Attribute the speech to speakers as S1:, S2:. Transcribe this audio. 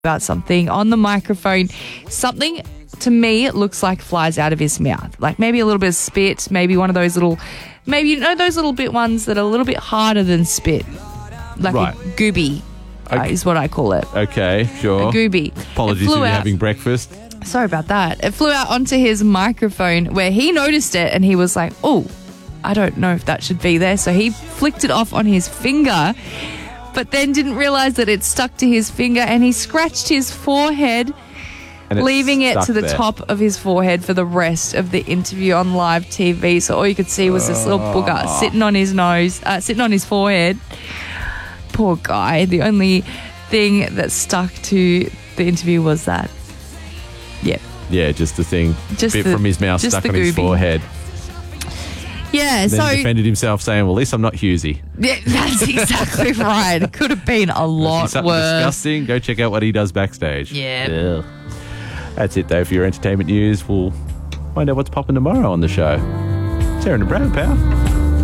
S1: about something on the microphone. Something, to me, it looks like flies out of his mouth. Like maybe a little bit of spit, maybe one of those little, maybe you know those little bit ones that are a little bit harder than spit. Like
S2: Right.
S1: a gooby is what I call it.
S2: Okay, sure.
S1: A gooby.
S2: Apologies if you're having breakfast.
S1: Sorry about that. It flew out onto his microphone where he noticed it and he was like, oh, I don't know if that should be there. So he flicked it off on his finger, but then didn't realize that it stuck to his finger and he scratched his forehead,
S2: And
S1: leaving it
S2: stuck
S1: to the
S2: there.
S1: top of his forehead for the rest of the interview on live TV. So all you could see was this little booger sitting on his nose, sitting on his forehead. Poor guy. The only thing that stuck to the interview was that. Yep.
S2: Yeah, just the thing.
S1: Just
S2: bit
S1: the-
S2: from his mouth
S1: just
S2: stuck
S1: the
S2: on his
S1: gooby.
S2: forehead.
S1: Yeah,
S2: Then
S1: so
S2: defended himself saying, well, at least I'm not Hughesy.
S1: yeah, that's exactly right. It could have been a
S2: If he's
S1: lot
S2: something
S1: worse.
S2: disgusting, go check out what he does backstage.
S1: Yeah.
S2: Ugh. That's it, though, for your entertainment news. We'll find out what's popping tomorrow on the show. Sarah and Brad, pal.